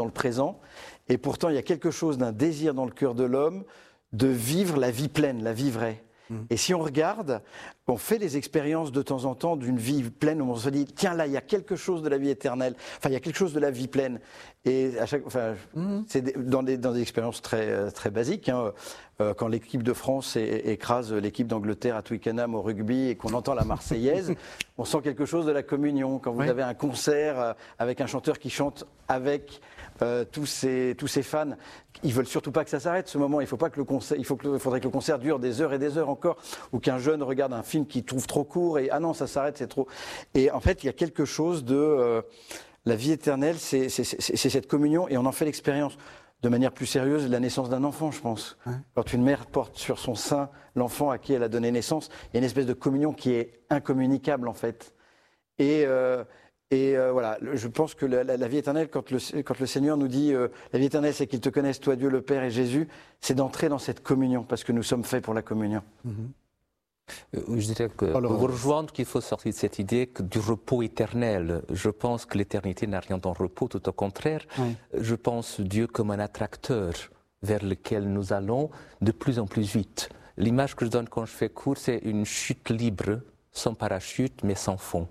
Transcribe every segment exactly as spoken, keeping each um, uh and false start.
dans le présent. Et pourtant, il y a quelque chose d'un désir dans le cœur de l'homme de vivre la vie pleine, la vie vraie. Mmh. Et si on regarde, on fait des expériences de temps en temps d'une vie pleine où on se dit, tiens là, il y a quelque chose de la vie éternelle, enfin il y a quelque chose de la vie pleine. Et à chaque, enfin, mmh. c'est des, dans, des, dans des expériences très, très basiques, hein, euh, quand l'équipe de France é, écrase l'équipe d'Angleterre à Twickenham au rugby et qu'on entend la Marseillaise, on sent quelque chose de la communion. Quand vous oui. avez un concert avec un chanteur qui chante avec euh, tous, ces, tous ces fans, ils veulent surtout pas que ça s'arrête ce moment. Il faut pas que le concert, il faut que, il faudrait que le concert dure des heures et des heures encore, ou qu'un jeune regarde un film qu'il trouve trop court et ah non ça s'arrête, c'est trop. Et en fait il y a quelque chose de euh, la vie éternelle, c'est, c'est, c'est, c'est cette communion et on en fait l'expérience de manière plus sérieuse de la naissance d'un enfant, je pense. Ouais. Quand une mère porte sur son sein l'enfant à qui elle a donné naissance, il y a une espèce de communion qui est incommunicable en fait. Et euh, Et euh, voilà, je pense que la, la, la vie éternelle, quand le, quand le Seigneur nous dit euh, la vie éternelle, c'est qu'ils te connaissent, toi, Dieu, le Père et Jésus, c'est d'entrer dans cette communion, parce que nous sommes faits pour la communion. Mm-hmm. euh, je dirais que Alors, pour vous rejoindre qu'il faut sortir de cette idée que du repos éternel. Je pense que l'éternité n'a rien dans le repos, tout au contraire. Oui. Je pense Dieu comme un attracteur vers lequel nous allons de plus en plus vite. L'image que je donne quand je fais cours, c'est une chute libre, sans parachute, mais sans fond,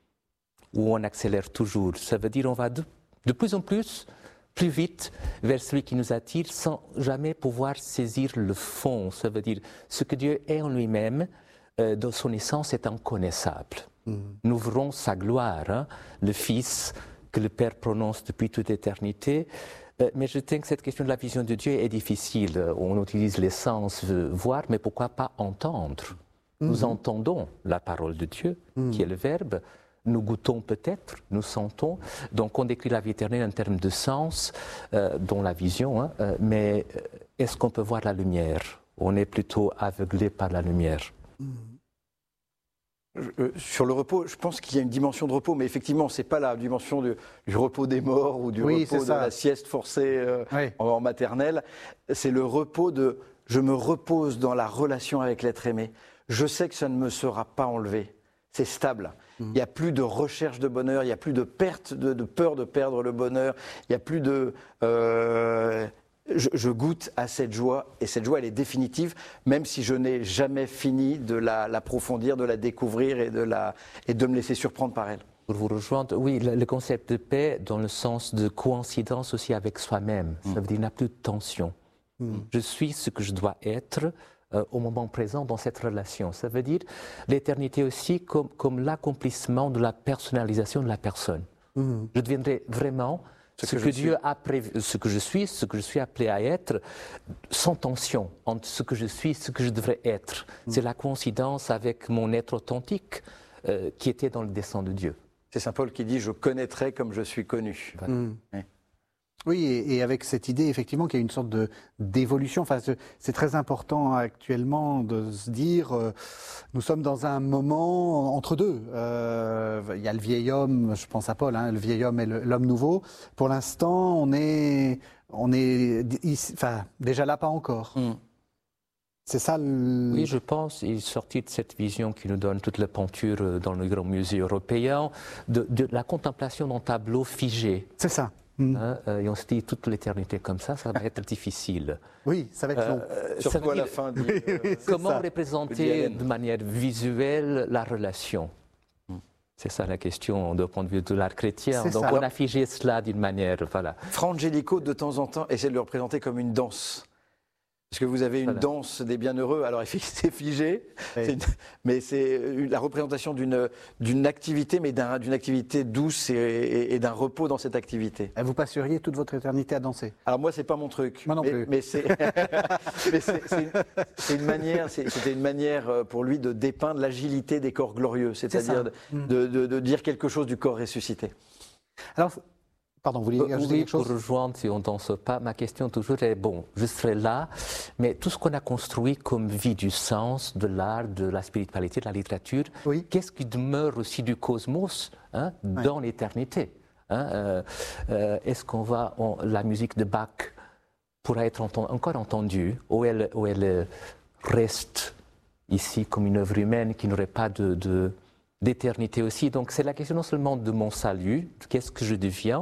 où on accélère toujours. Ça veut dire qu'on va de, de plus en plus, plus vite vers celui qui nous attire sans jamais pouvoir saisir le fond. Ça veut dire ce que Dieu est en lui-même, euh, dans son essence, est inconnaissable. Mmh. Nous verrons sa gloire, hein, le Fils que le Père prononce depuis toute éternité. Euh, mais je pense que cette question de la vision de Dieu est difficile. On utilise les sens, euh, voir, mais pourquoi pas entendre? Mmh. Nous entendons la parole de Dieu, mmh. qui est le Verbe. Nous goûtons peut-être, nous sentons. Donc on décrit la vie éternelle en termes de sens, euh, dont la vision. Hein, euh, mais est-ce qu'on peut voir la lumière? On est plutôt aveuglé par la lumière. Mmh. Euh, sur le repos, je pense qu'il y a une dimension de repos, mais effectivement, ce n'est pas la dimension du, du repos des morts ou du oui, repos de la sieste forcée euh, oui. en, en maternelle. C'est le repos de « je me repose dans la relation avec l'être aimé. Je sais que ça ne me sera pas enlevé. C'est stable. » Il n'y a plus de recherche de bonheur, il n'y a plus de perte, de, de peur de perdre le bonheur, il n'y a plus de... Euh, je, je goûte à cette joie, et cette joie, elle est définitive, même si je n'ai jamais fini de la, l'approfondir, de la découvrir et de, la, et de me laisser surprendre par elle. Pour vous rejoindre, oui, le, le concept de paix dans le sens de coïncidence aussi avec soi-même, mmh. ça veut dire qu'il n'y a plus de tension. Mmh. Je suis ce que je dois être, Euh, au moment présent dans cette relation. Ça veut dire l'éternité aussi comme, comme l'accomplissement de la personnalisation de la personne. Mmh. Je deviendrai vraiment ce, ce que, que Dieu a prévu, ce que je suis, ce que je suis appelé à être, sans tension entre ce que je suis et ce que je devrais être. Mmh. C'est la coïncidence avec mon être authentique euh, qui était dans le dessein de Dieu. C'est saint Paul qui dit « je connaîtrai comme je suis connu voilà. ». Mmh. Oui. Oui, et, et avec cette idée, effectivement, qu'il y a une sorte de, d'évolution. Enfin, c'est très important actuellement de se dire, euh, nous sommes dans un moment entre deux. Euh, il y a le vieil homme, je pense à Paul, hein, le vieil homme et le, l'homme nouveau. Pour l'instant, on est, on est, enfin, déjà là, pas encore. Mm. C'est ça le... Oui, je pense, il est sorti de cette vision qui nous donne toute la peinture dans le grand musée européen, de, de la contemplation d'un tableau figé. C'est ça. Mmh. Hein, euh, et on se dit toute l'éternité comme ça, ça va être difficile. Oui, ça va être long. Euh, Surtout à la fin. Du, euh, comment ça. représenter de manière visuelle la relation? mmh. C'est ça la question du point de vue de l'art chrétien. C'est Donc ça. on a figé cela d'une manière, voilà. Fra Angelico, de temps en temps, essaie de le représenter comme une danse. Parce que vous avez une voilà. danse des bienheureux, alors c'est figé, oui. c'est une, mais c'est la représentation d'une, d'une activité, mais d'un, d'une activité douce et, et, et d'un repos dans cette activité. Et vous passeriez toute votre éternité à danser? Alors moi, c'est pas mon truc. Moi non mais, plus. Mais c'est, mais c'est, c'est, une, c'est une manière, c'est, c'était une manière pour lui de dépeindre l'agilité des corps glorieux, c'est-à-dire c'est de, de, de, de dire quelque chose du corps ressuscité. Alors. Pardon, vous vouliez ajouter oui, quelque chose? Pour rejoindre, si on ne danse pas, ma question toujours est, bon, je serai là, mais tout ce qu'on a construit comme vie du sens, de l'art, de la spiritualité, de la littérature, oui. qu'est-ce qui demeure aussi du cosmos hein, dans oui. l'éternité hein, euh, euh, Est-ce qu'on va, on, la musique de Bach pourra être entend, encore entendue, ou elle, ou elle reste ici comme une œuvre humaine qui n'aurait pas de... de d'éternité aussi. Donc c'est la question non seulement de mon salut, qu'est-ce que je deviens,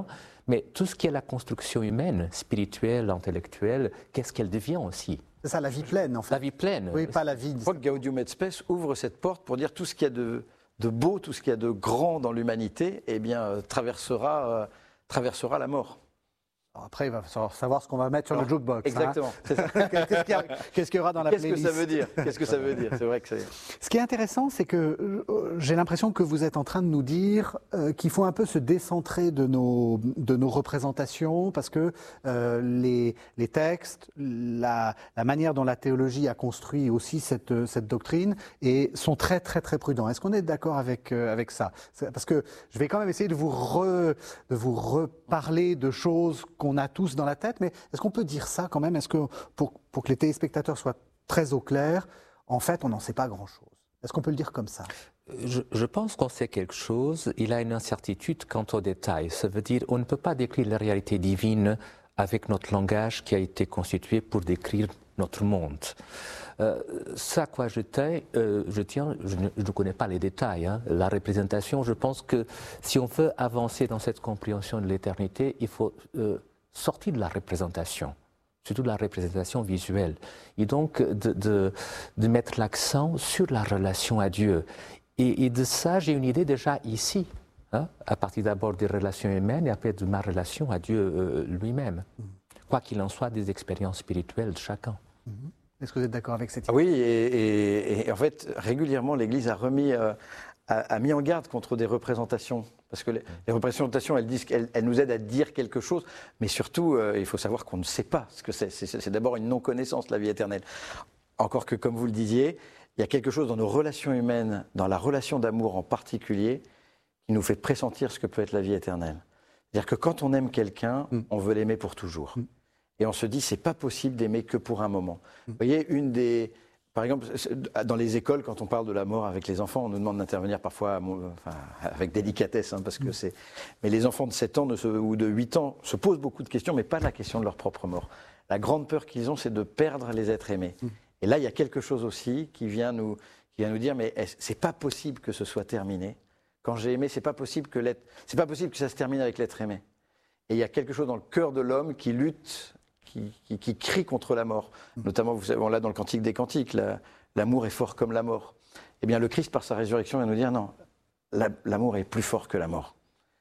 Mais tout ce qui est la construction humaine, spirituelle, intellectuelle, qu'est-ce qu'elle devient aussi? C'est ça, la vie pleine, en fait. La vie pleine. Oui, pas la vie. Je crois que Gaudium et Spes ouvre cette porte pour dire tout ce qu'il y a de, de beau, tout ce qu'il y a de grand dans l'humanité, eh bien, euh, traversera, euh, traversera la mort. Alors après, il va falloir savoir ce qu'on va mettre sur Alors, le jukebox. Exactement. Hein. Qu'est-ce qu'il y, Qu'est-ce qu'il y aura dans la Qu'est-ce playlist? que ça veut dire Qu'est-ce que ça veut dire C'est vrai que c'est... Ce qui est intéressant, c'est que euh, j'ai l'impression que vous êtes en train de nous dire euh, qu'il faut un peu se décentrer de nos, de nos représentations, parce que euh, les, les textes, la, la manière dont la théologie a construit aussi cette, cette doctrine et sont très très très prudents. Est-ce qu'on est d'accord avec, euh, avec ça? Parce que je vais quand même essayer de vous, re, de vous reparler de choses qu'on a tous dans la tête, mais est-ce qu'on peut dire ça quand même? Est-ce que pour, pour que les téléspectateurs soient très au clair, en fait, on n'en sait pas grand-chose? Est-ce qu'on peut le dire comme ça? je, je pense qu'on sait quelque chose. Il a une incertitude quant aux détails. Ça veut dire qu'on ne peut pas décrire la réalité divine avec notre langage qui a été constitué pour décrire notre monde. Euh, ça à quoi je tiens, euh, je, tiens je, ne, je ne connais pas les détails. Hein. La représentation, je pense que si on veut avancer dans cette compréhension de l'éternité, il faut euh, sortir de la représentation, surtout de la représentation visuelle, et donc de, de, de mettre l'accent sur la relation à Dieu. Et, et de ça, j'ai une idée déjà ici, hein, à partir d'abord des relations humaines et après de ma relation à Dieu euh, lui-même. Mmh. Quoi qu'il en soit, des expériences spirituelles de chacun. Mmh. Est-ce que vous êtes d'accord avec cette idée? Oui, et, et, et en fait, régulièrement, l'Église a remis, euh, a, a mis en garde contre des représentations. Parce que les, les représentations, elles, disent, elles, elles nous aident à dire quelque chose, mais surtout, euh, il faut savoir qu'on ne sait pas ce que c'est. C'est, c'est d'abord une non-connaissance, la vie éternelle. Encore que, comme vous le disiez, il y a quelque chose dans nos relations humaines, dans la relation d'amour en particulier, qui nous fait pressentir ce que peut être la vie éternelle. C'est-à-dire que quand on aime quelqu'un, mm. on veut l'aimer pour toujours. Mm. Et on se dit, c'est pas possible d'aimer que pour un moment. Mm. Vous voyez, une des... Par exemple, dans les écoles, quand on parle de la mort avec les enfants, on nous demande d'intervenir parfois enfin, avec délicatesse, hein, parce que mmh. c'est... Mais les enfants de sept ans ne se, ou de huit ans se posent beaucoup de questions, mais pas la question de leur propre mort. La grande peur qu'ils ont, c'est de perdre les êtres aimés. Mmh. Et là, il y a quelque chose aussi qui vient nous, qui vient nous dire, mais c'est pas possible que ce soit terminé. Quand j'ai aimé, c'est pas possible que l'être... c'est pas possible que ça se termine avec l'être aimé. Et il y a quelque chose dans le cœur de l'homme qui lutte... Qui, qui, qui crie contre la mort. Notamment, vous savez, on l'a dans le Cantique des Cantiques, la, l'amour est fort comme la mort. Eh bien, le Christ, par sa résurrection, vient nous dire non, la, l'amour est plus fort que la mort.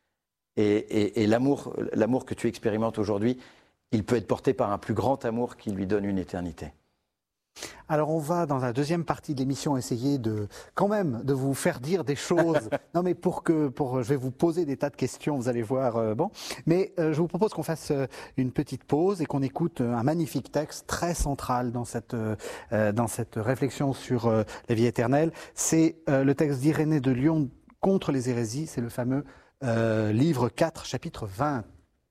Et, et, et l'amour, l'amour que tu expérimentes aujourd'hui, il peut être porté par un plus grand amour qui lui donne une éternité. Alors on va dans la deuxième partie de l'émission essayer de quand même de vous faire dire des choses. Non mais pour que pour je vais vous poser des tas de questions, vous allez voir. Euh, bon, mais euh, je vous propose qu'on fasse euh, une petite pause et qu'on écoute euh, un magnifique texte très central dans cette euh, dans cette réflexion sur euh, la vie éternelle. C'est euh, le texte d'Irénée de Lyon contre les hérésies. C'est le fameux euh, livre quatre, chapitre vingt.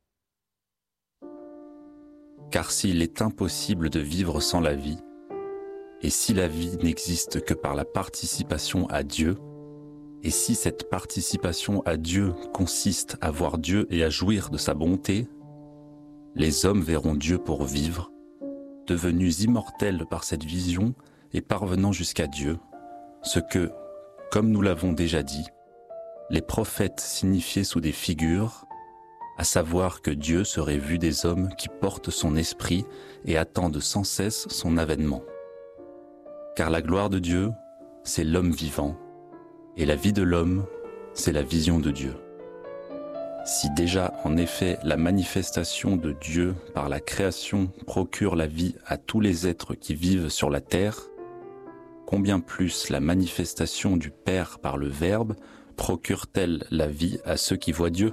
Car s'il est impossible de vivre sans la vie, et si la vie n'existe que par la participation à Dieu, et si cette participation à Dieu consiste à voir Dieu et à jouir de sa bonté, les hommes verront Dieu pour vivre, devenus immortels par cette vision et parvenant jusqu'à Dieu, ce que, comme nous l'avons déjà dit, les prophètes signifiaient sous des figures, à savoir que Dieu serait vu des hommes qui portent son esprit et attendent sans cesse son avènement. Car la gloire de Dieu, c'est l'homme vivant, et la vie de l'homme, c'est la vision de Dieu. Si déjà, en effet, la manifestation de Dieu par la création procure la vie à tous les êtres qui vivent sur la terre, combien plus la manifestation du Père par le Verbe procure-t-elle la vie à ceux qui voient Dieu ?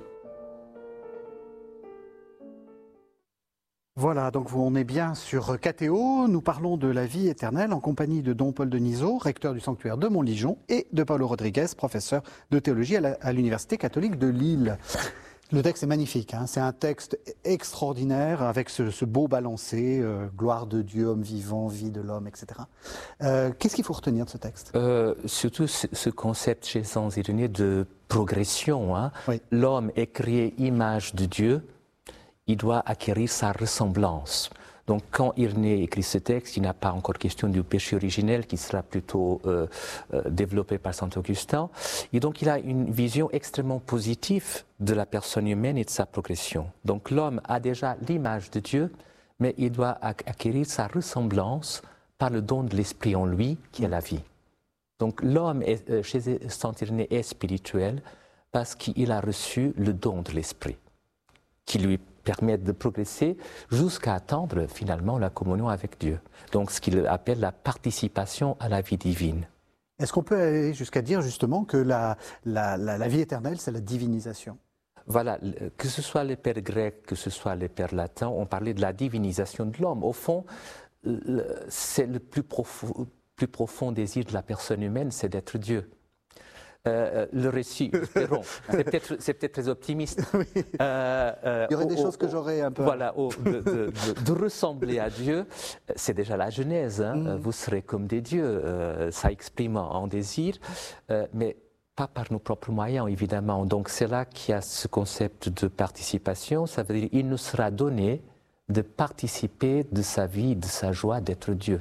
Voilà, donc on est bien sur K T O, nous parlons de la vie éternelle en compagnie de Don Paul Denisot, recteur du sanctuaire de Montligeon, et de Paulo Rodriguez, professeur de théologie à, la, à l'Université catholique de Lille. Le texte est magnifique, hein, c'est un texte extraordinaire avec ce, ce beau balancé, euh, gloire de Dieu, homme vivant, vie de l'homme, et cetera. Euh, qu'est-ce qu'il faut retenir de ce texte ? euh, Surtout ce, ce concept chez Saint Irénée de progression. Hein. Oui. L'homme est créé image de Dieu. Il doit acquérir sa ressemblance. Donc quand Irénée écrit ce texte, il n'a pas encore question du péché originel qui sera plutôt euh, euh, développé par saint Augustin. Et donc il a une vision extrêmement positive de la personne humaine et de sa progression. Donc l'homme a déjà l'image de Dieu, mais il doit acquérir sa ressemblance par le don de l'esprit en lui qui est la vie. Donc l'homme est, chez saint Irénée est spirituel parce qu'il a reçu le don de l'esprit qui lui permettent de progresser jusqu'à atteindre finalement la communion avec Dieu. Donc ce qu'il appelle la participation à la vie divine. Est-ce qu'on peut aller jusqu'à dire justement que la, la, la, la vie éternelle, c'est la divinisation ? Voilà, que ce soit les pères grecs, que ce soit les pères latins, on parlait de la divinisation de l'homme. Au fond, c'est le plus profond, plus profond désir de la personne humaine, c'est d'être Dieu. Euh, le récit, espérons, c'est peut-être, c'est peut-être très optimiste. Oui. Euh, euh, Il y aurait au, des choses au, que j'aurais un peu... Voilà, au, de, de, de, de ressembler à Dieu, c'est déjà la Genèse. Hein. Mm. Vous serez comme des dieux, euh, ça exprime un désir, euh, mais pas par nos propres moyens, évidemment. Donc c'est là qu'il y a ce concept de participation. Ça veut dire qu'il nous sera donné de participer de sa vie, de sa joie d'être Dieu.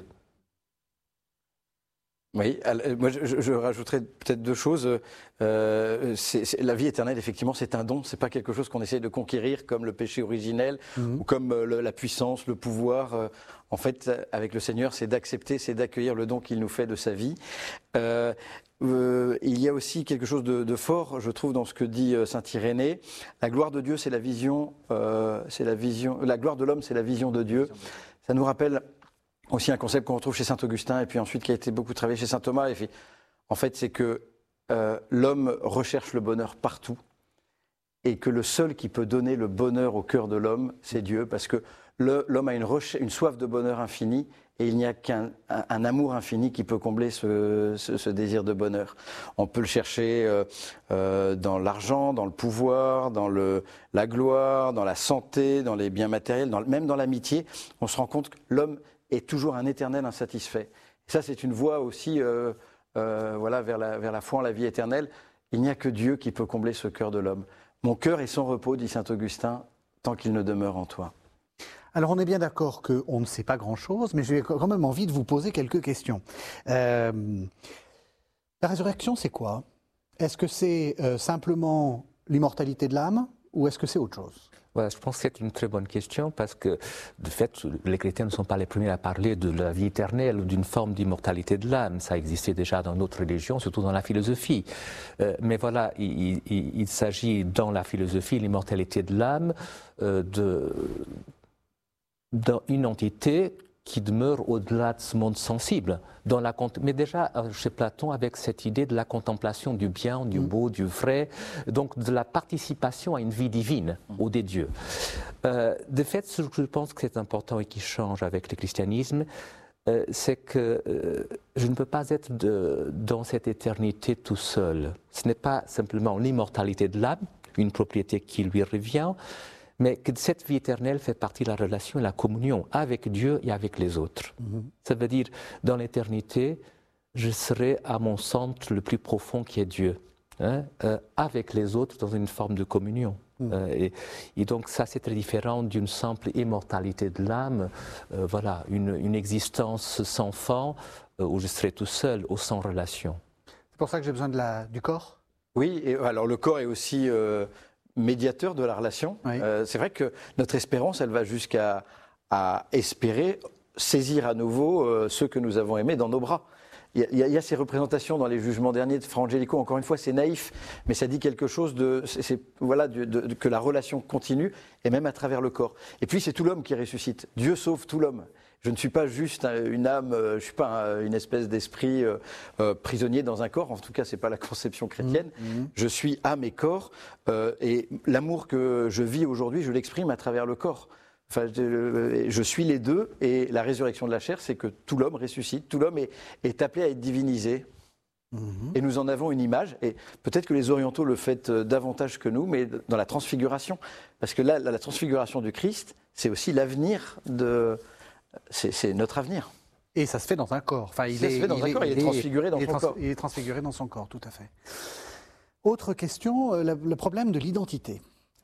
Oui, moi je, je rajouterais peut-être deux choses. Euh, c'est, c'est, la vie éternelle, effectivement, c'est un don. C'est pas quelque chose qu'on essaie de conquérir comme le péché originel mmh. ou comme le, la puissance, le pouvoir. En fait, avec le Seigneur, c'est d'accepter, c'est d'accueillir le don qu'il nous fait de sa vie. Euh, euh, il y a aussi quelque chose de, de fort, je trouve, dans ce que dit saint Irénée. La gloire de Dieu, c'est la vision. Euh, c'est la vision. La gloire de l'homme, c'est la vision de Dieu. Ça nous rappelle aussi un concept qu'on retrouve chez saint Augustin et puis ensuite qui a été beaucoup travaillé chez saint Thomas. Et puis, en fait, c'est que euh, l'homme recherche le bonheur partout et que le seul qui peut donner le bonheur au cœur de l'homme, c'est Dieu, parce que le, l'homme a une, recherche, une soif de bonheur infini et il n'y a qu'un un, un amour infini qui peut combler ce, ce, ce désir de bonheur. On peut le chercher euh, euh, dans l'argent, dans le pouvoir, dans le, la gloire, dans la santé, dans les biens matériels, dans, même dans l'amitié. On se rend compte que l'homme est toujours un éternel insatisfait. Et ça, c'est une voie aussi euh, euh, voilà, vers, la, vers la foi en la vie éternelle. Il n'y a que Dieu qui peut combler ce cœur de l'homme. Mon cœur est sans repos, dit saint Augustin, tant qu'il ne demeure en toi. Alors, on est bien d'accord qu'on ne sait pas grand-chose, mais j'ai quand même envie de vous poser quelques questions. Euh, la résurrection, c'est quoi ? Est-ce que c'est euh, simplement l'immortalité de l'âme ou est-ce que c'est autre chose ? Voilà, je pense que c'est une très bonne question parce que, de fait, les chrétiens ne sont pas les premiers à parler de la vie éternelle ou d'une forme d'immortalité de l'âme. Ça existait déjà dans d'autres religions, surtout dans la philosophie. Euh, mais voilà, il, il, il s'agit dans la philosophie, l'immortalité de l'âme, euh, de, d'une entité qui demeure au-delà de ce monde sensible. Dans la, mais déjà, chez Platon, avec cette idée de la contemplation du bien, du beau, du vrai, donc de la participation à une vie divine, ou des dieux. Euh, de fait, ce que je pense que c'est important et qui change avec le christianisme, euh, c'est que euh, je ne peux pas être de, dans cette éternité tout seul. Ce n'est pas simplement l'immortalité de l'âme, une propriété qui lui revient, mais que cette vie éternelle fait partie de la relation et la communion avec Dieu et avec les autres. Mm-hmm. Ça veut dire, dans l'éternité, je serai à mon centre le plus profond qui est Dieu, hein, euh, avec les autres dans une forme de communion. Mm. Euh, et, et donc ça, c'est très différent d'une simple immortalité de l'âme, euh, voilà, une, une existence sans fin euh, où je serai tout seul ou sans relation. C'est pour ça que j'ai besoin de la, du corps ? Oui, et alors le corps est aussi... Euh, médiateur de la relation. Oui. Euh, c'est vrai que notre espérance, elle va jusqu'à à espérer saisir à nouveau euh, ceux que nous avons aimés dans nos bras. Il y, a, il y a ces représentations dans les jugements derniers de Fra Angelico. Encore une fois, c'est naïf, mais ça dit quelque chose de, c'est, c'est, voilà, de, de, de, que la relation continue, et même à travers le corps. Et puis, c'est tout l'homme qui ressuscite. Dieu sauve tout l'homme. Je ne suis pas juste une âme, je ne suis pas une espèce d'esprit euh, euh, prisonnier dans un corps. En tout cas, ce n'est pas la conception chrétienne. Mmh, mmh. Je suis âme et corps. Euh, et l'amour que je vis aujourd'hui, je l'exprime à travers le corps. Enfin, je, je suis les deux. Et la résurrection de la chair, c'est que tout l'homme ressuscite. Tout l'homme est, est appelé à être divinisé. Mmh. Et nous en avons une image. Et peut-être que les orientaux le font davantage que nous, mais dans la transfiguration. Parce que là, la transfiguration du Christ, c'est aussi l'avenir de... C'est, c'est notre avenir. Et ça se fait dans un corps. Enfin, il ça est, se fait dans il un est, corps, il, il est transfiguré dans il son trans, corps. Il est transfiguré dans son corps, tout à fait. Autre question, le, le problème de l'identité.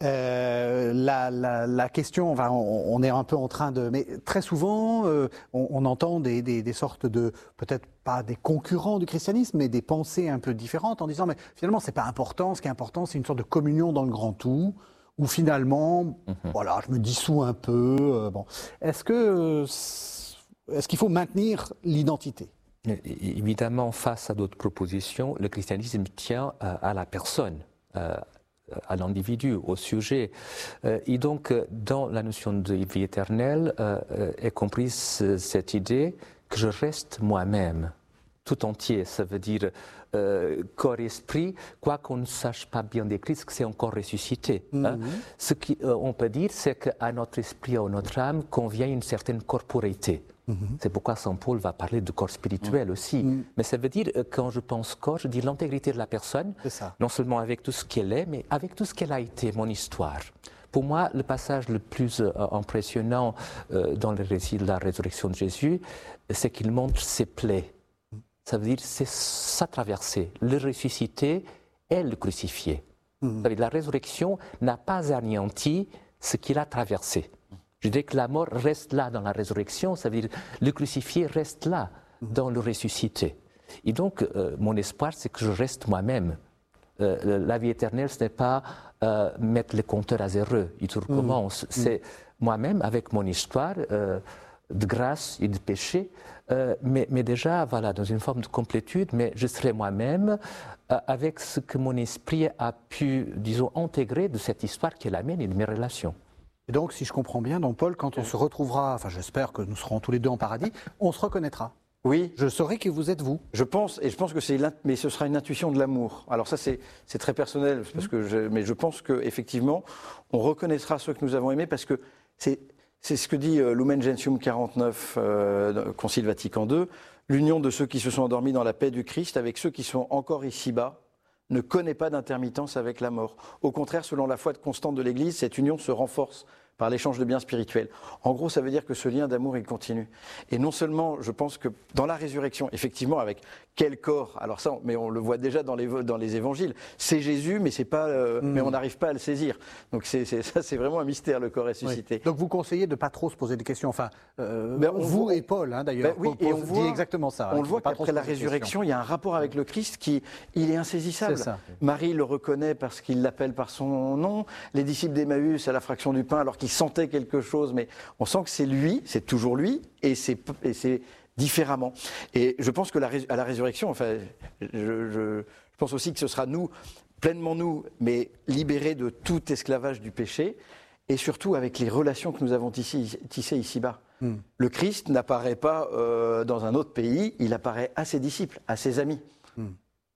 Euh, la, la, la question, enfin, on, on est un peu en train de... Mais très souvent, euh, on, on entend des, des, des sortes de... Peut-être pas des concurrents du christianisme, mais des pensées un peu différentes en disant, mais finalement, c'est pas important. Ce qui est important, c'est une sorte de communion dans le grand tout, où finalement, mm-hmm. voilà, je me dissous un peu. Euh, bon. Est-ce que, est-ce qu'il faut maintenir l'identité ? Évidemment, face à d'autres propositions, le christianisme tient à, à la personne. Euh, à l'individu, au sujet. Euh, et donc, dans la notion de vie éternelle, euh, est comprise cette idée que je reste moi-même, tout entier. Ça veut dire euh, corps et esprit, quoi qu'on ne sache pas bien décrire, ce que c'est encore ressuscité. Mm-hmm. Hein. Ce qu'on euh, peut dire, c'est qu'à notre esprit, à notre âme, convient une certaine corporéité. Mm-hmm. C'est pourquoi Saint Paul va parler de corps spirituel mm-hmm. aussi. Mm-hmm. Mais ça veut dire, quand je pense corps, je dis l'intégrité de la personne, non seulement avec tout ce qu'elle est, mais avec tout ce qu'elle a été, mon histoire. Pour moi, le passage le plus euh, impressionnant euh, dans le récit de la résurrection de Jésus, c'est qu'il montre ses plaies. Mm-hmm. Ça veut dire, c'est sa traversée. Le ressuscité est le crucifié. Mm-hmm. Ça veut dire, la résurrection n'a pas anéanti ce qu'il a traversé. Je dirais que la mort reste là dans la résurrection, ça veut dire le crucifié reste là dans le ressuscité. Et donc, euh, mon espoir, c'est que je reste moi-même. Euh, la vie éternelle, ce n'est pas euh, mettre le compteur à zéro, il tout recommence. Mmh. C'est moi-même, avec mon histoire euh, de grâce et de péché, euh, mais, mais déjà, voilà, dans une forme de complétude, mais je serai moi-même euh, avec ce que mon esprit a pu, disons, intégrer de cette histoire qui est la mienne et de mes relations. Et donc, si je comprends bien, donc Paul, quand on se retrouvera, enfin j'espère que nous serons tous les deux en paradis, on se reconnaîtra. Oui. Je saurai que vous êtes vous. Je pense, et je pense que c'est, mais ce sera une intuition de l'amour. Alors ça, c'est, c'est très personnel, parce que je, mais je pense qu'effectivement, on reconnaîtra ceux que nous avons aimés, parce que c'est, c'est ce que dit euh, Lumen Gentium quarante-neuf, euh, Concile Vatican deux, l'union de ceux qui se sont endormis dans la paix du Christ avec ceux qui sont encore ici-bas ne connaît pas d'intermittence avec la mort. Au contraire, selon la foi constante de l'Église, cette union se renforce par l'échange de biens spirituels. En gros, ça veut dire que ce lien d'amour, il continue. Et non seulement, je pense que dans la résurrection, effectivement, avec quel corps, alors ça, mais on le voit déjà dans les, dans les évangiles, c'est Jésus, mais, c'est pas, euh, mmh. mais on n'arrive pas à le saisir. Donc c'est, c'est, ça, c'est vraiment un mystère, le corps ressuscité. Oui. Donc vous conseillez de ne pas trop se poser des questions, enfin, euh, ben, vous voit, et Paul, hein, d'ailleurs, ben, oui, et on dit voit, exactement ça. On hein, le voit qu'après la résurrection, il y a un rapport avec le Christ qui il est insaisissable. C'est ça. Marie le reconnaît parce qu'il l'appelle par son nom, les disciples d'Emmaüs à la fraction du pain, alors qu'ils sentaient quelque chose, mais on sent que c'est lui, c'est toujours lui, et c'est, et c'est différemment. Et je pense que la, à la résurrection, enfin, je, je, je pense aussi que ce sera nous, pleinement nous, mais libérés de tout esclavage du péché, et surtout avec les relations que nous avons tissées, tissées ici-bas. Mm. Le Christ n'apparaît pas euh, dans un autre pays, il apparaît à ses disciples, à ses amis. Mm.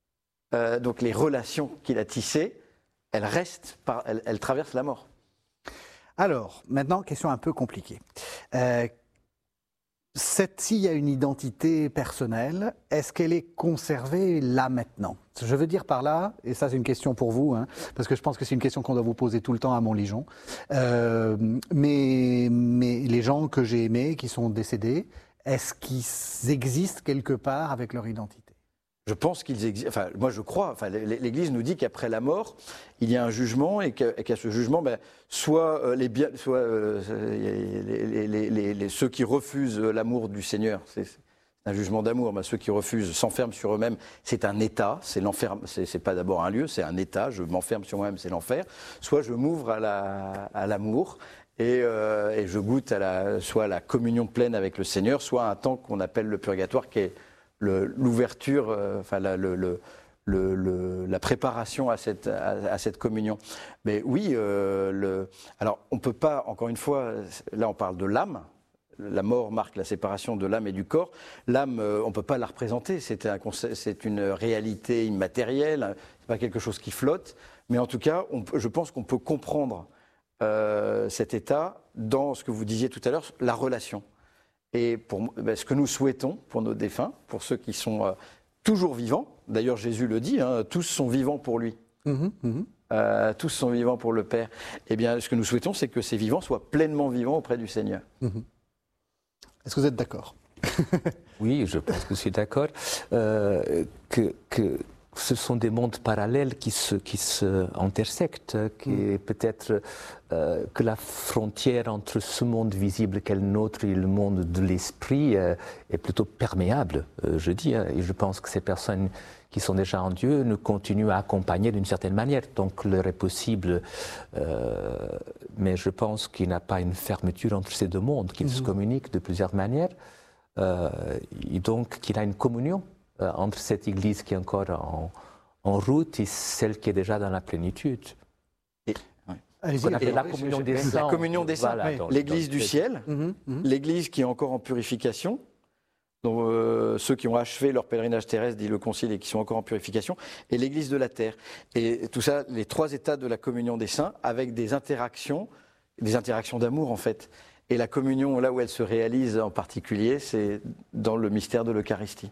Euh, donc les relations qu'il a tissées, elles restent, par, elles, elles traversent la mort. Alors, maintenant, question un peu compliquée. Euh, cette, s'il y a une identité personnelle, est-ce qu'elle est conservée là maintenant ? Je veux dire par là, et ça c'est une question pour vous, hein, parce que je pense que c'est une question qu'on doit vous poser tout le temps à Montligeon, euh, mais, mais les gens que j'ai aimés, qui sont décédés, est-ce qu'ils existent quelque part avec leur identité ? Je pense qu'ils existent. Enfin, moi, je crois. Enfin, l'Église nous dit qu'après la mort, il y a un jugement et qu'à, et qu'à ce jugement, ben, soit euh, les biens, soit euh, les, les, les, les, ceux qui refusent l'amour du Seigneur, c'est, c'est un jugement d'amour. Ben, ceux qui refusent s'enferment sur eux-mêmes. C'est un état. C'est l'enfer. C'est, c'est pas d'abord un lieu. C'est un état. Je m'enferme sur moi-même. C'est l'enfer. Soit je m'ouvre à, la, à l'amour. Et, euh, et je goûte à la, soit à la communion pleine avec le Seigneur, soit à un temps qu'on appelle le purgatoire, qui est Le, l'ouverture, euh, enfin la, le, le, le, la préparation à cette, à, à cette communion. Mais oui, euh, le, alors on ne peut pas, encore une fois, là on parle de l'âme, la mort marque la séparation de l'âme et du corps. L'âme, euh, on ne peut pas la représenter, c'est, un, c'est une réalité immatérielle, c'est pas quelque chose qui flotte, mais en tout cas, on peut, je pense qu'on peut comprendre euh, cet état dans ce que vous disiez tout à l'heure, la relation. Et pour ben, ce que nous souhaitons pour nos défunts, pour ceux qui sont euh, toujours vivants, d'ailleurs Jésus le dit, hein, tous sont vivants pour lui, mmh, mmh. Euh, tous sont vivants pour le Père. Eh bien, ce que nous souhaitons, c'est que ces vivants soient pleinement vivants auprès du Seigneur. Mmh. Est-ce que vous êtes d'accord ? Oui, je pense que je suis d'accord. Euh, que, que ce sont des mondes parallèles qui se, qui se intersectent, qui mm. peut-être euh, que la frontière entre ce monde visible qu'est le nôtre et le monde de l'esprit euh, est plutôt perméable, euh, je dis. Hein, et je pense que ces personnes qui sont déjà en Dieu nous continuent à accompagner d'une certaine manière. Donc l'heure est possible, euh, mais je pense qu'il n'y a pas une fermeture entre ces deux mondes, qu'ils mm. se communiquent de plusieurs manières, euh, et donc qu'il y a une communion euh, entre cette Église qui est encore en, en route et celle qui est déjà dans la plénitude. Et, ouais. On appelle la communion des saints. La communion des saints, voilà, dans, l'Église dans, du dans, ciel, mm-hmm, mm-hmm. l'Église qui est encore en purification. Donc, euh, ceux qui ont achevé leur pèlerinage terrestre, dit le Concile, et qui sont encore en purification, et l'Église de la terre. Et tout ça, les trois états de la communion des saints, avec des interactions, des interactions d'amour en fait. Et la communion, là où elle se réalise en particulier, c'est dans le mystère de l'Eucharistie.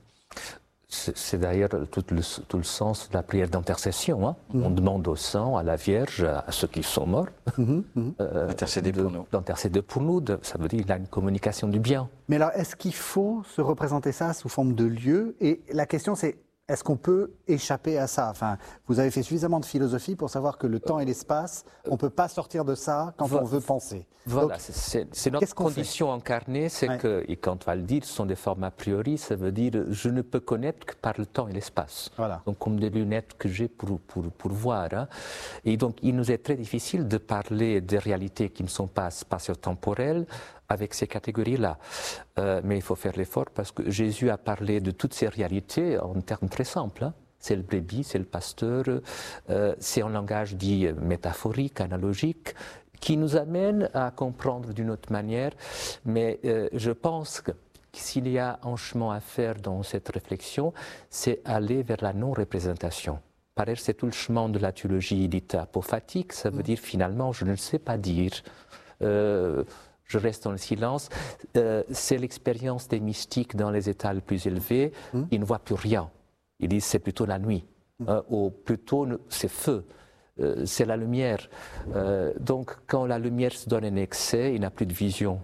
C'est d'ailleurs tout le, tout le sens de la prière d'intercession. Hein. Mmh. On demande aux saints, à la Vierge, à ceux qui sont morts, mmh, mmh. Euh, d'intercéder pour nous. D'intercéder pour nous. De, ça veut dire qu'il y a une communication du bien. Mais alors, est-ce qu'il faut se représenter ça sous forme de lieu? Et la question, c'est, est-ce qu'on peut échapper à ça? Enfin, vous avez fait suffisamment de philosophie pour savoir que le temps et l'espace, on ne peut pas sortir de ça quand voilà. on veut penser. Voilà, c'est notre condition incarnée, c'est ouais. que, et quand on va le dire, ce sont des formes a priori, ça veut dire je ne peux connaître que par le temps et l'espace. Voilà. Donc comme des lunettes que j'ai pour, pour, pour voir. Hein. Et donc il nous est très difficile de parler des réalités qui ne sont pas spatio-temporelles avec ces catégories-là. Euh, mais il faut faire l'effort parce que Jésus a parlé de toutes ces réalités en termes très simples. Hein. C'est le brebis, c'est le pasteur, euh, c'est un langage dit métaphorique, analogique, qui nous amène à comprendre d'une autre manière. Mais euh, je pense que s'il y a un chemin à faire dans cette réflexion, c'est aller vers la non-représentation. Pareil, c'est tout le chemin de la théologie dite apophatique, ça veut dire finalement, je ne sais pas dire. Euh, Je reste dans le silence. Euh, c'est l'expérience des mystiques dans les états les plus élevés. Mmh. Ils ne voient plus rien. Ils disent c'est plutôt la nuit. Mmh. Euh, ou plutôt c'est feu. Euh, c'est la lumière. Euh, donc quand la lumière se donne en excès, il n'a plus de vision.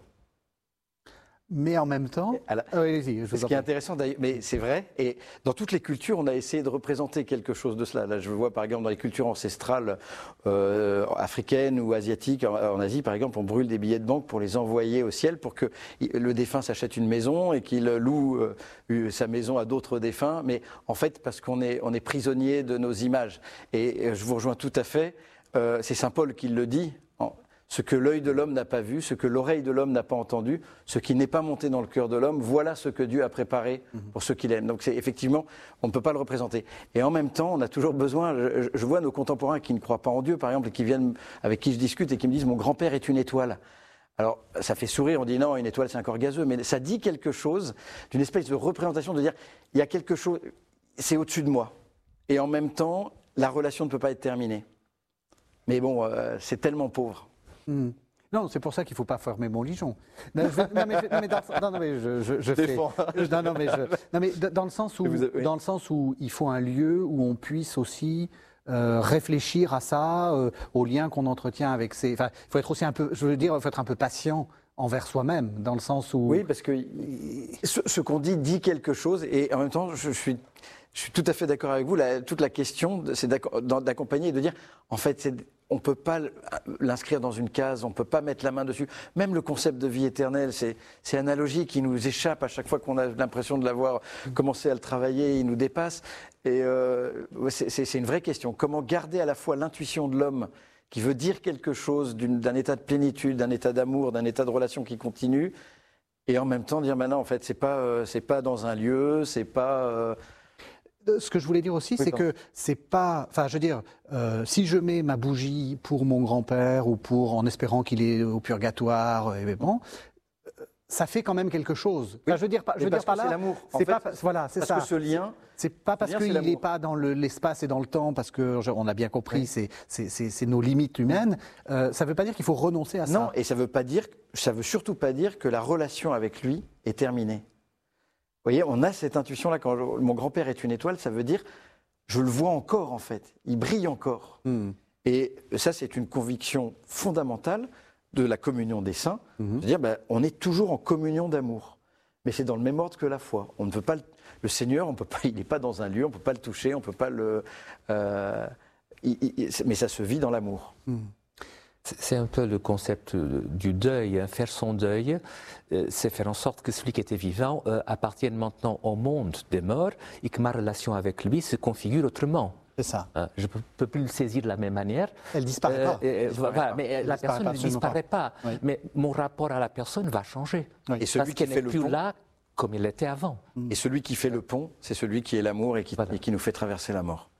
Mais en même temps, Alors, ah oui, je ce qui est intéressant, mais c'est vrai, et dans toutes les cultures, on a essayé de représenter quelque chose de cela. Là, je vois par exemple dans les cultures ancestrales euh, africaines ou asiatiques, en, en Asie par exemple, on brûle des billets de banque pour les envoyer au ciel pour que le défunt s'achète une maison et qu'il loue euh, sa maison à d'autres défunts. Mais en fait, parce qu'on est, on est prisonnier de nos images. Et, et je vous rejoins tout à fait, euh, c'est saint Paul qui le dit. Ce que l'œil de l'homme n'a pas vu, ce que l'oreille de l'homme n'a pas entendu, ce qui n'est pas monté dans le cœur de l'homme, voilà ce que Dieu a préparé pour ceux qu'il aime. Donc c'est effectivement, on ne peut pas le représenter. Et en même temps, on a toujours besoin, je, je vois nos contemporains qui ne croient pas en Dieu, par exemple, et qui viennent, avec qui je discute et qui me disent « mon grand-père est une étoile ». Alors, ça fait sourire, on dit non, une étoile c'est un corps gazeux, mais ça dit quelque chose d'une espèce de représentation, de dire il y a quelque chose, c'est au-dessus de moi. Et en même temps, la relation ne peut pas être terminée. Mais bon, euh, c'est tellement pauvre. Mmh. Non, c'est pour ça qu'il ne faut pas fermer Montligeon. Non, je, non, mais, non, mais dans, non, non, mais je, je, je fais. Non, non, mais, je, non, mais dans le sens où, oui. dans le sens où il faut un lieu où on puisse aussi euh, réfléchir à ça, euh, au lien qu'on entretient avec ces. Enfin, il faut être aussi un peu. Je veux dire, il faut être un peu patient envers soi-même, dans le sens où. Oui, parce que ce, ce qu'on dit dit quelque chose, et en même temps, je, je suis. Je suis tout à fait d'accord avec vous. La, toute la question, c'est d'accompagner et de dire, en fait, on ne peut pas l'inscrire dans une case, on ne peut pas mettre la main dessus. Même le concept de vie éternelle, c'est analogique, qui nous échappe à chaque fois qu'on a l'impression de l'avoir commencé à le travailler, il nous dépasse. Et euh, c'est une vraie question. Comment garder à la fois l'intuition de l'homme qui veut dire quelque chose d'un état de plénitude, d'un état d'amour, d'un état de relation qui continue, et en même temps dire, maintenant, en fait, c'est pas, euh, c'est pas dans un lieu, c'est pas... Euh, Ce que je voulais dire aussi, oui, c'est que c'est pas. Enfin, je veux dire, euh, si je mets ma bougie pour mon grand-père ou pour en espérant qu'il est au purgatoire, et bon, ça fait quand même quelque chose. Enfin, oui, je veux dire, je veux dire par là, c'est l'amour. C'est pas, voilà, c'est ça. Parce que ce lien. C'est pas parce qu'il n'est pas dans l'espace le, et dans le temps, parce que on a bien compris, oui. c'est nos limites humaines. Euh, ça ne veut pas dire qu'il faut renoncer à ça. Non, et ça veut pas dire, ça veut surtout pas dire que la relation avec lui est terminée. Vous voyez, on a cette intuition-là, quand je, mon grand-père est une étoile, ça veut dire, je le vois encore en fait, il brille encore. Mm. Et ça, c'est une conviction fondamentale de la communion des saints, mm-hmm. c'est-à-dire, ben, on est toujours en communion d'amour. mais c'est dans le même ordre que la foi. On ne peut pas le, le Seigneur, on peut pas, il n'est pas dans un lieu, on ne peut pas le toucher, on ne peut pas le... Euh, il, il, mais ça se vit dans l'amour. Mm. C'est un peu le concept du deuil. Hein. Faire son deuil, euh, c'est faire en sorte que celui qui était vivant euh, appartienne maintenant au monde des morts et que ma relation avec lui se configure autrement. C'est ça. Euh, je ne peux, peux plus le saisir de la même manière. Elle disparaît euh, pas. Euh, disparaît voilà, pas. mais Elle la disparaît personne pas, ne disparaît pas. pas. Oui. Mais mon rapport à la personne va changer. Oui. Et celui parce qui qu'elle fait n'est le plus pont, là comme il était avant. Et celui qui fait le pont, c'est celui qui est l'amour et qui, voilà. et qui nous fait traverser la mort.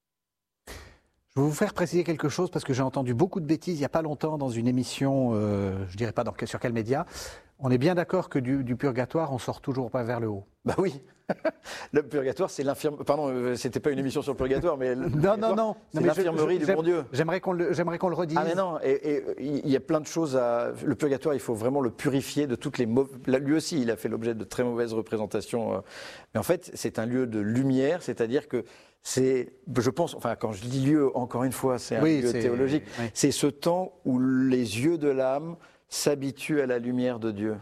Je vais vous faire préciser quelque chose parce que j'ai entendu beaucoup de bêtises il n'y a pas longtemps dans une émission, euh, je ne dirais pas dans, sur quel média. On est bien d'accord que du, du purgatoire, on sort toujours pas vers le haut. Bah oui. Le purgatoire, c'est l'infirmerie. Pardon, euh, c'était pas une émission sur le purgatoire, mais le non, non, non. C'est l'infirmerie du bon Dieu. J'aimerais qu'on le, j'aimerais qu'on le redise. Ah mais non. Et il y a plein de choses à. Le purgatoire, il faut vraiment le purifier de toutes les mauvaises. Lui aussi, il a fait l'objet de très mauvaises représentations. Mais en fait, c'est un lieu de lumière, c'est-à-dire que c'est, je pense, enfin, quand je dis lieu, encore une fois, c'est un oui, lieu théologique. Oui. C'est ce temps où les yeux de l'âme s'habituent à la lumière de Dieu.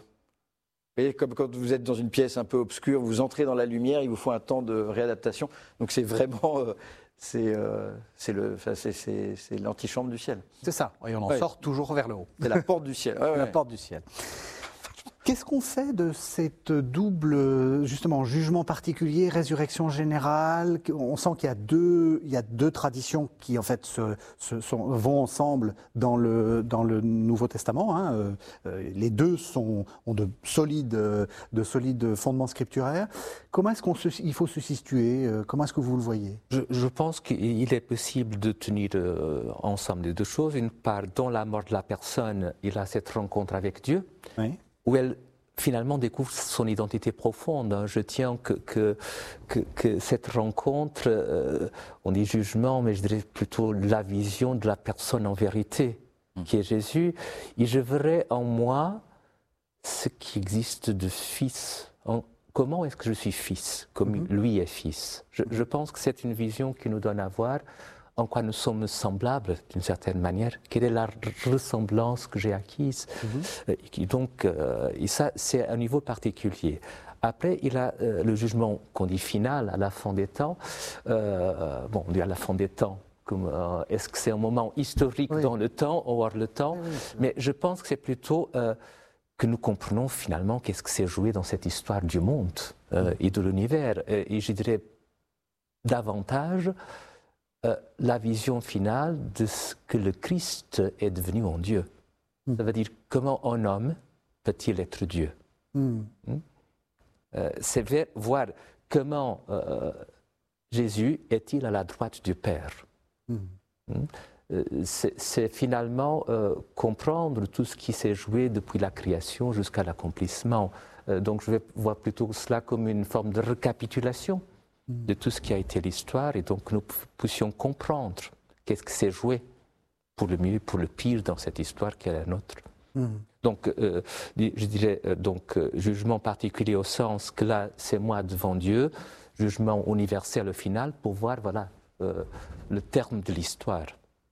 Et comme quand vous êtes dans une pièce un peu obscure, vous entrez dans la lumière, il vous faut un temps de réadaptation. Donc c'est vraiment, euh, c'est, euh, c'est, le, enfin, c'est, c'est, c'est l'antichambre du ciel. C'est ça, et on en ouais. sort toujours vers le haut. C'est la porte du ciel. Ouais, ouais. La porte du ciel. Qu'est-ce qu'on fait de cette double, justement, jugement particulier, résurrection générale? On sent qu'il y a deux, il y a deux traditions qui, en fait, se, se, sont, vont ensemble dans le, dans le Nouveau Testament. Hein. Euh, les deux sont, ont de solides, de solides fondements scripturaires. Comment est-ce qu'on se, il faut se situer? Comment est-ce que vous le voyez? je, je pense qu'il est possible de tenir euh, ensemble les deux choses. Une part, dans la mort de la personne, il a cette rencontre avec Dieu. Oui. Où elle finalement découvre son identité profonde. Je tiens que, que, que, que cette rencontre, euh, on dit jugement, mais je dirais plutôt la vision de la personne en vérité, mmh. qui est Jésus. Et je verrai en moi ce qui existe de fils. En, comment est-ce que je suis fils, comme mmh. lui est fils? je, je pense que c'est une vision qui nous donne à voir en quoi nous sommes semblables d'une certaine manière, quelle est la ressemblance que j'ai acquise. Mm-hmm. Et donc, euh, et ça, c'est un niveau particulier. Après, il a euh, le jugement qu'on dit final, à la fin des temps. Euh, bon, on dit à la fin des temps, comme, euh, est-ce que c'est un moment historique oui. dans le temps, hors le temps? Oui, mais je pense que c'est plutôt euh, que nous comprenons finalement qu'est-ce que s'est joué dans cette histoire du monde euh, mm. et de l'univers. Et, et je dirais davantage Euh, la vision finale de ce que le Christ est devenu en Dieu. Mm. Ça veut dire comment un homme peut-il être Dieu. Mm. Mm. Euh, c'est ver, voir comment euh, Jésus est-il à la droite du Père. Mm. Euh, c'est, c'est finalement euh, comprendre tout ce qui s'est joué depuis la création jusqu'à l'accomplissement. Euh, donc je vais voir plutôt cela comme une forme de récapitulation de tout ce qui a été l'histoire, et donc nous puissions comprendre qu'est-ce qui s'est joué pour le mieux, pour le pire dans cette histoire qui est la nôtre. Mmh. Donc, euh, je dirais, euh, donc, euh, jugement particulier au sens que là, c'est moi devant Dieu, jugement universel au final, pour voir, voilà, euh, le terme de l'histoire.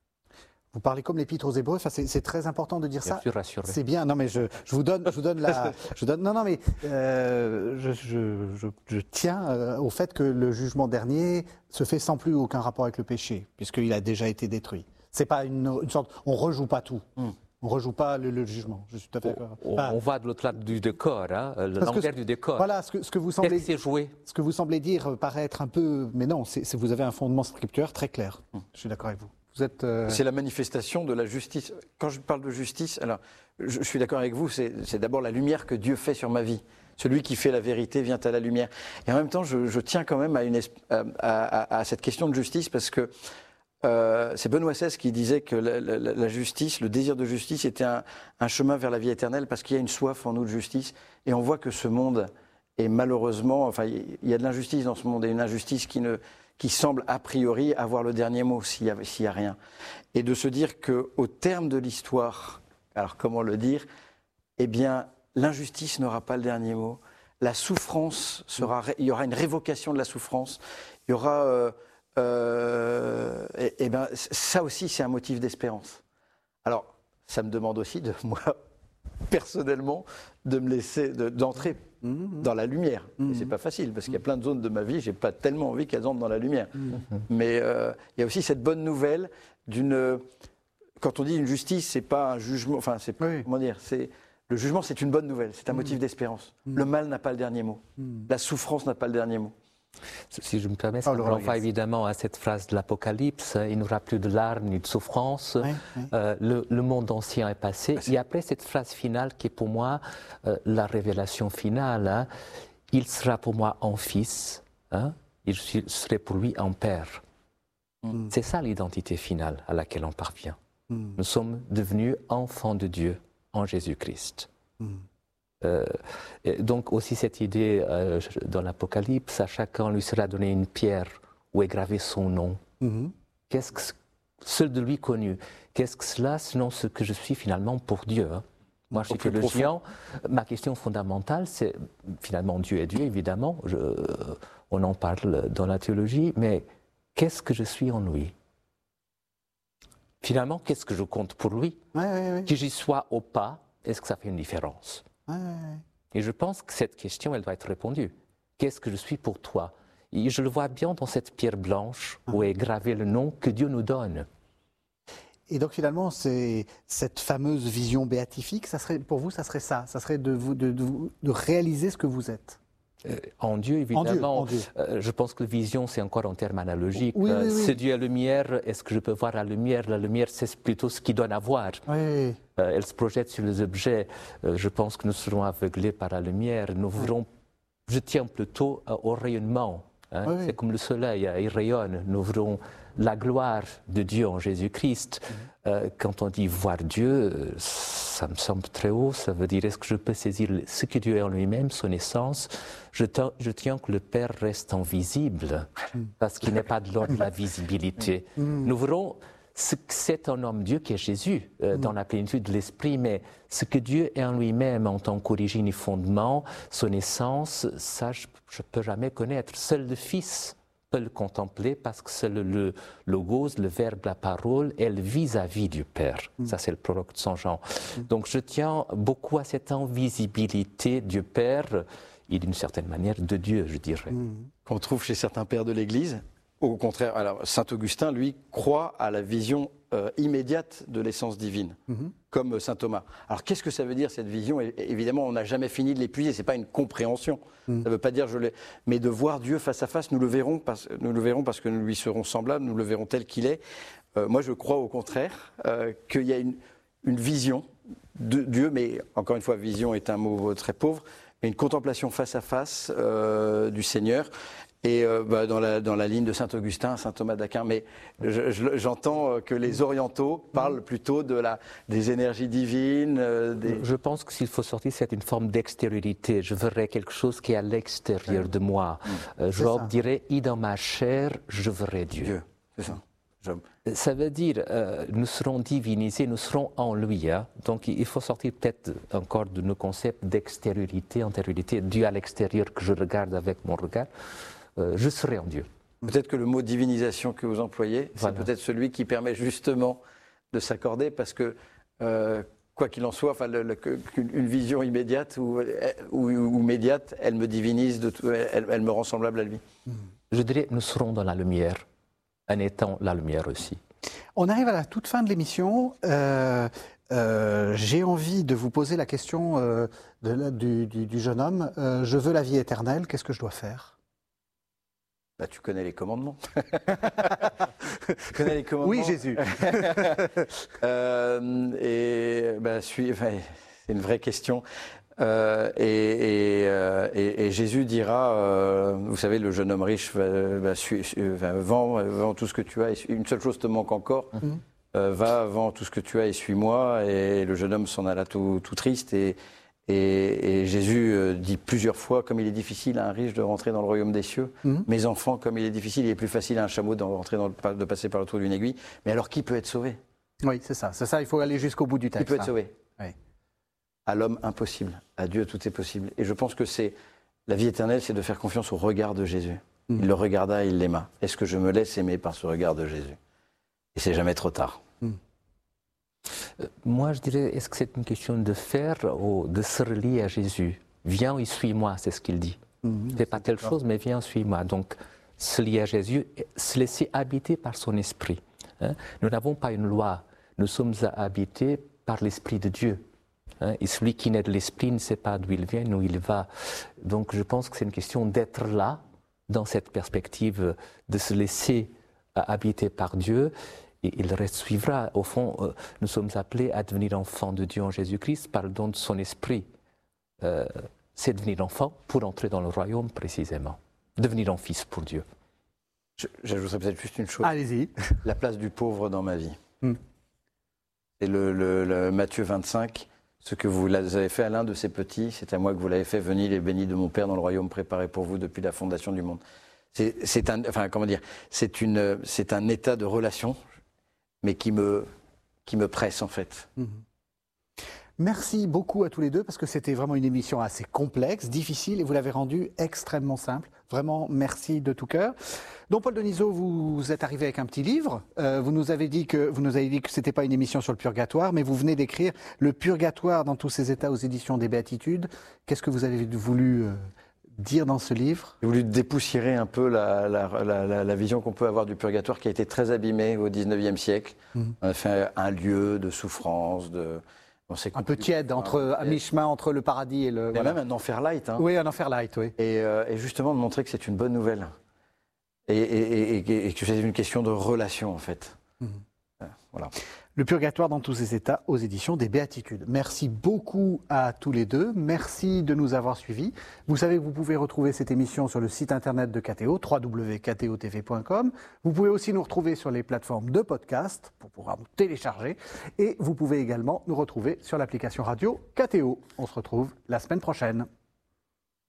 Vous parlez comme l'Épître aux Hébreux, enfin, c'est, c'est très important de dire bien ça. Sûr, rassuré. C'est bien, non mais je, je vous donne, je vous donne la, je donne, non non mais euh, je, je, je, je tiens euh, au fait que le jugement dernier se fait sans plus aucun rapport avec le péché, puisqu'il a déjà été détruit. C'est pas une, une sorte, on rejoue pas tout. Mm. On ne rejoue pas le, le jugement. Je suis tout à fait d'accord. On, enfin, on va de l'autre lado du décor, hein, l'envers du décor. Voilà, ce que, ce que vous semblez, c'est joué. Ce que vous semblez dire paraît être un peu, mais non, c'est, c'est, vous avez un fondement scripturaire très clair. Mm. Je suis d'accord avec vous. Vous êtes, euh... C'est la manifestation de la justice. Quand je parle de justice, alors je, je suis d'accord avec vous, c'est, c'est d'abord la lumière que Dieu fait sur ma vie. Celui qui fait la vérité vient à la lumière. Et en même temps, je, je tiens quand même à, une, à, à, à cette question de justice, parce que euh, c'est Benoît seize qui disait que la, la, la justice, le désir de justice était un, un chemin vers la vie éternelle, parce qu'il y a une soif en nous de justice. Et on voit que ce monde est malheureusement, enfin, il y a de l'injustice dans ce monde, et une injustice qui ne... qui semble a priori avoir le dernier mot s'il n'y a, s'il y a rien. Et de se dire qu'au terme de l'histoire, alors comment le dire, eh bien, l'injustice n'aura pas le dernier mot. La souffrance sera, il y aura une révocation de la souffrance. Il y aura, euh, euh, et, et ben, ça aussi, c'est un motif d'espérance. Alors, ça me demande aussi de moi, personnellement, de me laisser, de, d'entrer mmh. dans la lumière. Mmh. Et c'est pas facile, parce qu'il y a plein de zones de ma vie, j'ai pas tellement envie qu'elles entrent dans la lumière. Mmh. Mais euh, il y a aussi cette bonne nouvelle d'une... Quand on dit une justice, c'est pas un jugement... Enfin, c'est... Oui. Comment dire c'est, le jugement, c'est une bonne nouvelle, c'est un mmh. motif d'espérance. Mmh. Le mal n'a pas le dernier mot. Mmh. La souffrance n'a pas le dernier mot. Si je me permets, ça oh, me renvoie évidemment à cette phrase de l'Apocalypse, il n'y aura plus de larmes ni de souffrance, oui, oui. Euh, le, le monde ancien est passé. Et après cette phrase finale qui est pour moi euh, la révélation finale, hein, il sera pour moi en fils, hein, et je serai pour lui en père. Mm. C'est ça l'identité finale à laquelle on parvient. Mm. Nous sommes devenus enfants de Dieu en Jésus-Christ. Mm. Euh, donc aussi cette idée euh, dans l'Apocalypse, à chacun lui sera donné une pierre où est gravé son nom. Mm-hmm. Qu'est-ce que seul de lui connu? Qu'est-ce que cela sinon ce que je suis finalement pour Dieu, hein? Moi, je suis théologien. Ma question fondamentale, c'est finalement Dieu est Dieu, évidemment. Je, on en parle dans la théologie, mais qu'est-ce que je suis en lui? Finalement, qu'est-ce que je compte pour lui? Ouais, ouais, ouais. Que j'y sois ou pas, est-ce que ça fait une différence? Ouais, ouais, ouais. Et je pense que cette question, elle doit être répondue. Qu'est-ce que je suis pour toi? Et je le vois bien dans cette pierre blanche ah. où est gravé le nom que Dieu nous donne. Et donc finalement, c'est cette fameuse vision béatifique, ça serait, pour vous, ça serait ça, ça serait de, vous, de, de, de réaliser ce que vous êtes. Euh, en Dieu, évidemment. En Dieu, en Dieu. Euh, je pense que vision, c'est encore en termes analogiques. Oui, euh, oui, oui. C'est Dieu la lumière. Est-ce que je peux voir la lumière? La lumière, c'est plutôt ce qui donne à voir. Oui, oui. Euh, elle se projette sur les objets. Euh, je pense que nous serons aveuglés par la lumière. Nous verrons, oui. Je tiens plutôt euh, au rayonnement. Hein. Oui, oui. C'est comme le soleil, il rayonne. Nous verrons la gloire de Dieu en Jésus-Christ. Mm-hmm. Euh, quand on dit voir Dieu, ça me semble très haut. Ça veut dire, est-ce que je peux saisir ce que Dieu est en lui-même, son essence? Je, je tiens que le Père reste invisible, mm. parce qu'il n'est pas de l'ordre de la visibilité. Mm. Nous verrons ce que c'est un homme Dieu qui est Jésus, euh, mm. dans la plénitude de l'Esprit, mais ce que Dieu est en lui-même en tant qu'origine et fondement, son essence, ça je ne peux jamais connaître. Seul le Fils peut le contempler parce que c'est le, le logos, le verbe, la parole, est le vis-à-vis du Père. Mm. Ça, c'est le prologue de Saint Jean. Mm. Donc, je tiens beaucoup à cette invisibilité du Père et d'une certaine manière de Dieu, je dirais. Mm. Qu'on trouve chez certains pères de l'Église. Au contraire, alors, Saint Augustin, lui, croit à la vision euh, immédiate de l'essence divine, mm-hmm. comme Saint Thomas. Alors, qu'est-ce que ça veut dire, cette vision? Et, évidemment, on n'a jamais fini de l'épuiser, ce n'est pas une compréhension. Mm. Ça ne veut pas dire je l'ai... Mais de voir Dieu face à face, nous le verrons parce, nous le verrons parce que nous lui serons semblables, nous le verrons tel qu'il est. Euh, moi, je crois au contraire euh, qu'il y a une, une vision de Dieu, mais encore une fois, vision est un mot très pauvre, mais une contemplation face à face euh, du Seigneur. Et euh, bah, dans, la, dans la ligne de Saint-Augustin, Saint Thomas d'Aquin, mais je, je, j'entends que les orientaux parlent plutôt de la, des énergies divines. Euh, des... Je pense que s'il faut sortir, c'est une forme d'extériorité. Je verrai quelque chose qui est à l'extérieur de moi. Mmh. Euh, Job dirait, « I dans ma chair, je verrai Dieu. » Dieu, c'est ça. Job. Ça veut dire, euh, nous serons divinisés, nous serons en lui. Hein. Donc il faut sortir peut-être encore de nos concepts d'extériorité, antériorité, Dieu à l'extérieur que je regarde avec mon regard. Euh, je serai en Dieu. Peut-être que le mot divinisation que vous employez, voilà. c'est peut-être celui qui permet justement de s'accorder, parce que, euh, quoi qu'il en soit, enfin, le, le, une vision immédiate ou, ou, ou médiate, elle me divinise, de tout, elle, elle me rend semblable à lui. Je dirais, nous serons dans la lumière, en étant la lumière aussi. On arrive à la toute fin de l'émission. Euh, euh, j'ai envie de vous poser la question euh, de la, du, du, du jeune homme. Euh, je veux la vie éternelle, qu'est-ce que je dois faire? Bah, tu connais les commandements. Tu connais les commandements. Oui, Jésus. euh, et bah, suis, enfin, c'est une vraie question. Euh, et, et, euh, et, et Jésus dira, euh, vous savez, le jeune homme riche va, va, su, va vend, vend tout ce que tu as. Et une seule chose te manque encore. Mm-hmm. euh, va, vends tout ce que tu as et suis-moi. Et le jeune homme s'en alla tout, tout triste. Et, Et, et Jésus dit plusieurs fois, comme il est difficile à un riche de rentrer dans le royaume des cieux, mmh. mes enfants, comme il est difficile, il est plus facile à un chameau de, rentrer dans le, de passer par le trou d'une aiguille. Mais alors, qui peut être sauvé? Oui, c'est ça. C'est ça, il faut aller jusqu'au bout du texte. Qui peut être hein. sauvé? Oui. À l'homme, impossible. À Dieu, tout est possible. Et je pense que c'est la vie éternelle, c'est de faire confiance au regard de Jésus. Mmh. Il le regarda, il l'aima. Est-ce que je me laisse aimer par ce regard de Jésus? Et c'est jamais trop tard. Mmh. Moi, je dirais, est-ce que c'est une question de faire ou de se relier à Jésus? viens et suis-moi, c'est ce qu'il dit. Mmh, fais pas telle d'accord. chose, mais viens, suis-moi. Donc, se lier à Jésus, se laisser habiter par son esprit. Hein. Nous n'avons pas une loi, nous sommes habités par l'esprit de Dieu. Hein. Et celui qui naît de l'esprit ne sait pas d'où il vient, où il va. Donc, je pense que c'est une question d'être là, dans cette perspective, de se laisser habiter par Dieu. Et il reste suivra. Au fond, euh, nous sommes appelés à devenir enfants de Dieu en Jésus-Christ par le don de son esprit. Euh, c'est devenir enfant pour entrer dans le royaume précisément. Devenir un fils pour Dieu. J'ajouterais peut-être juste une chose. Allez-y. La place du pauvre dans ma vie. Mm. C'est le, le, le Matthieu vingt-cinq. Ce que vous avez fait à l'un de ces petits, c'est à moi que vous l'avez fait. Venez les bénis de mon Père dans le royaume préparé pour vous depuis la fondation du monde. C'est, c'est un, enfin comment dire, c'est une, c'est un état de relation, mais qui me, qui me presse en fait. Mm. Merci beaucoup à tous les deux parce que c'était vraiment une émission assez complexe, difficile et vous l'avez rendue extrêmement simple. Vraiment, merci de tout cœur. Donc Paul Denisot, vous êtes arrivé avec un petit livre. Euh, vous nous avez dit que vous nous avez dit que c'était pas une émission sur le purgatoire, mais vous venez d'écrire Le Purgatoire dans tous ses états aux éditions des Béatitudes. Qu'est-ce que vous avez voulu euh, dire dans ce livre? J'ai voulu dépoussiérer un peu la, la, la, la, la vision qu'on peut avoir du purgatoire qui a été très abîmée au dix-neuvième siècle. Mmh. On a fait un lieu de souffrance, de On un peu tiède, entre, à mi-chemin entre le paradis et le... Et voilà. Même un enfer light. Hein. Oui, un enfer light, oui. Et, euh, et justement de montrer que c'est une bonne nouvelle. Et, et, et, et que c'est une question de relation, en fait. Mmh. Voilà. Le Purgatoire dans tous ses états aux éditions des Béatitudes. Merci beaucoup à tous les deux. Merci de nous avoir suivis. Vous savez que vous pouvez retrouver cette émission sur le site internet de K T O, w w w point k t o t v point com. Vous pouvez aussi nous retrouver sur les plateformes de podcast pour pouvoir nous télécharger. Et vous pouvez également nous retrouver sur l'application radio K T O. On se retrouve la semaine prochaine.